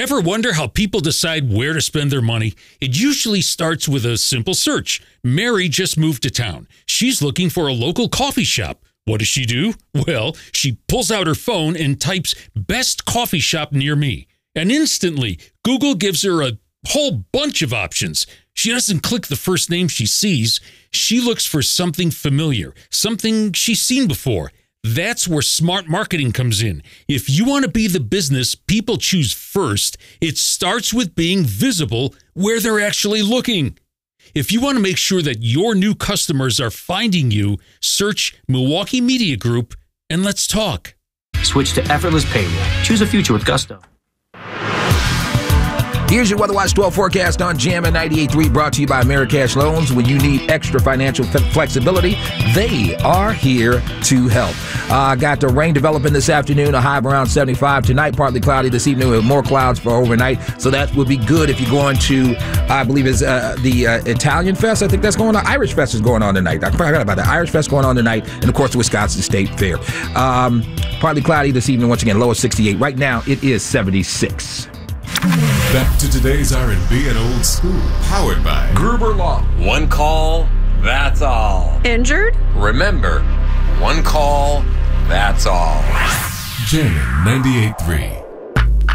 Ever wonder how people decide where to spend their money? It usually starts with a simple search. Mary just moved to town. She's looking for a local coffee shop. What does she do? Well, she pulls out her phone and types best coffee shop near me. And instantly, Google gives her a whole bunch of options. She doesn't click the first name she sees. She looks for something familiar, something she's seen before. That's where smart marketing comes in. If you want to be the business people choose first, it starts with being visible where they're actually looking. If you want to make sure that your new customers are finding you, search Milwaukee Media Group and let's talk. Switch to effortless payroll. Choose a future with Gusto. Here's your Weather Watch 12 forecast on Jammin' 98.3, brought to you by AmeriCash Loans. When you need extra financial flexibility, they are here to help. Got the rain developing this afternoon, a high of around 75. Tonight, partly cloudy. This evening, with more clouds for overnight. So that would be good if you're going to, I believe, is the Italian Fest. I think that's going on. Irish Fest is going on tonight. I forgot about that. Irish Fest going on tonight. And, of course, the Wisconsin State Fair. Partly cloudy this evening. Once again, low of 68. Right now, it is 76. Back to today's R&B and old school. Powered by Gruber Law. One call, that's all. Injured? Remember, one call, that's all. Jammin' 98.3.